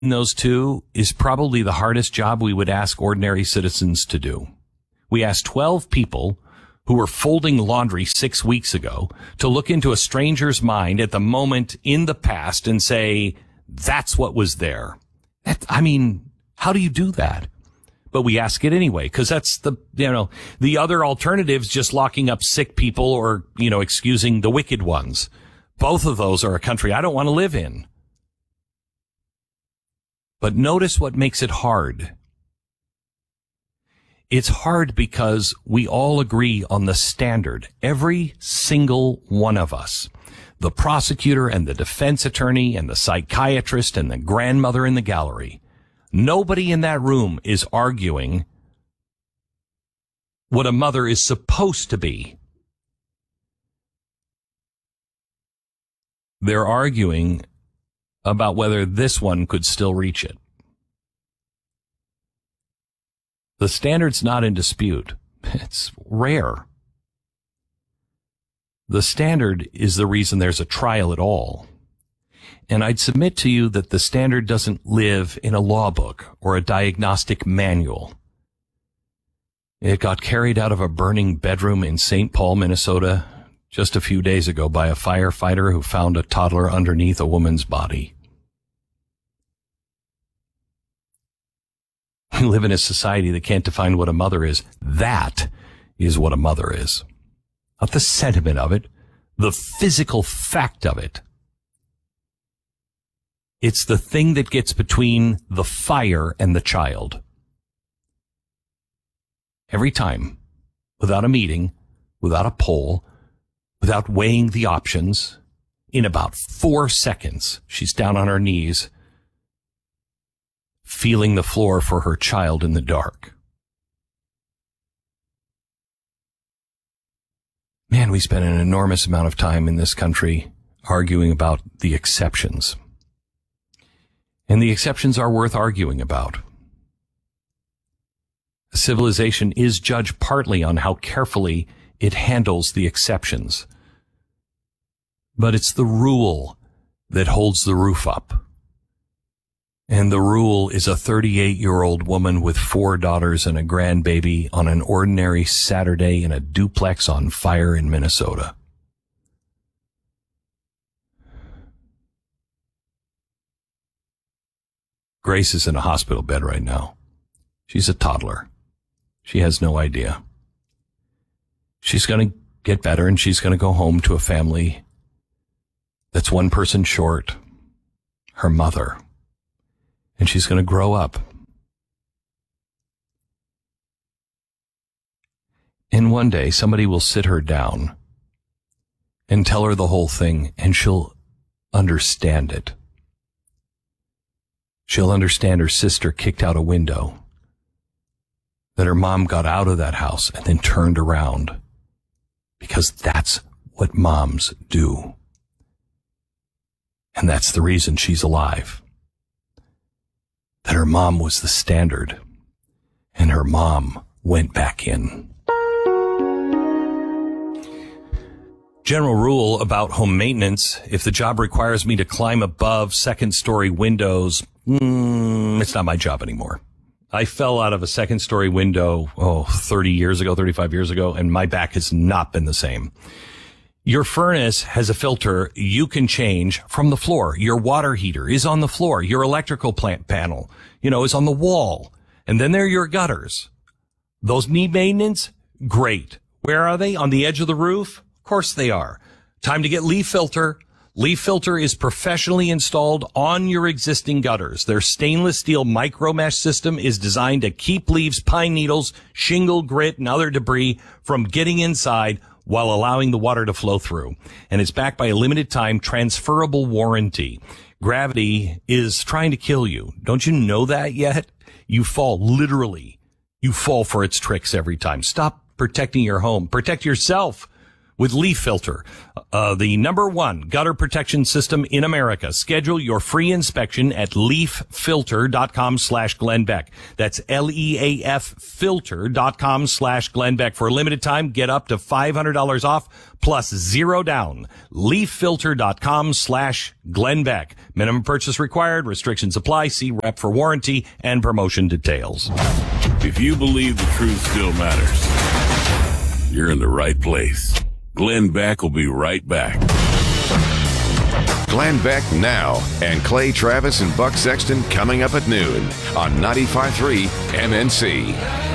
those two is probably the hardest job we would ask ordinary citizens to do. We asked 12 people who were folding laundry 6 weeks ago to look into a stranger's mind at the moment in the past and say, that's what was there. How do you do that? But we ask it anyway, because that's the other alternatives, just locking up sick people or, excusing the wicked ones. Both of those are a country I don't want to live in. But notice what makes it hard. It's hard because we all agree on the standard. Every single one of us. The prosecutor and the defense attorney and the psychiatrist and the grandmother in the gallery. Nobody in that room is arguing what a mother is supposed to be. They're arguing about whether this one could still reach it. The standard's not in dispute. It's rare. The standard is the reason there's a trial at all. And I'd submit to you that the standard doesn't live in a law book or a diagnostic manual. It got carried out of a burning bedroom in St. Paul, Minnesota, just a few days ago by a firefighter who found a toddler underneath a woman's body. We live in a society that can't define what a mother is. That is what a mother is. Not the sentiment of it, the physical fact of it. It's the thing that gets between the fire and the child. Every time, without a meeting, without a poll, without weighing the options, in about 4 seconds, she's down on her knees, feeling the floor for her child in the dark. Man, we spend an enormous amount of time in this country arguing about the exceptions. And the exceptions are worth arguing about. A civilization is judged partly on how carefully it handles the exceptions. But it's the rule that holds the roof up. And the rule is a 38-year-old woman with 4 daughters and a grandbaby on an ordinary Saturday in a duplex on fire in Minnesota. Grace is in a hospital bed right now. She's a toddler. She has no idea. She's going to get better and she's going to go home to a family that's one person short, her mother. And she's going to grow up. And one day somebody will sit her down and tell her the whole thing and she'll understand it. She'll understand her sister kicked out a window, that her mom got out of that house and then turned around, because that's what moms do. And that's the reason she's alive. That her mom was the standard, and her mom went back in. General rule about home maintenance: if the job requires me to climb above second-story windows, it's not my job anymore. I fell out of a second-story window, 35 years ago, and my back has not been the same. Your furnace has a filter you can change from the floor. Your water heater is on the floor. Your electrical plant panel, is on the wall. And then there are your gutters. Those need maintenance? Great. Where are they? On the edge of the roof? Of course they are. Time to get Leaf Filter. Leaf Filter is professionally installed on your existing gutters. Their stainless steel micro mesh system is designed to keep leaves, pine needles, shingle, grit, and other debris from getting inside while allowing the water to flow through. And it's backed by a limited time transferable warranty. Gravity is trying to kill you. Don't you know that yet? You fall, literally. You fall for its tricks every time. Stop protecting your home. Protect yourself with Leaf Filter, the #1 gutter protection system in America. Schedule your free inspection at leaffilter.com/Glenn Beck. That's LEAF filter.com/Glenn Beck. For a limited time, get up to $500 off plus 0 down. leaffilter.com/Glenn Beck. Minimum purchase required. Restrictions apply. See rep for warranty and promotion details. If you believe the truth still matters, you're in the right place. Glenn Beck will be right back. Glenn Beck now, and Clay Travis and Buck Sexton coming up at noon on 95.3 MNC.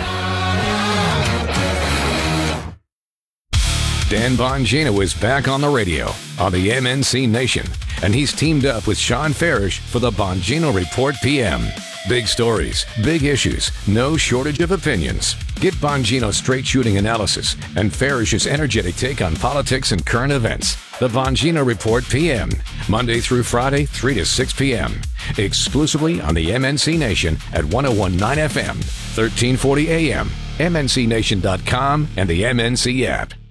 Dan Bongino is back on the radio on the MNC Nation, and he's teamed up with Sean Farish for the Bongino Report PM. Big stories, big issues, no shortage of opinions. Get Bongino's straight-shooting analysis and Farish's energetic take on politics and current events. The Bongino Report PM, Monday through Friday, 3 to 6 p.m. Exclusively on the MNC Nation at 101.9 FM, 1340 AM, MNCNation.com, and the MNC app.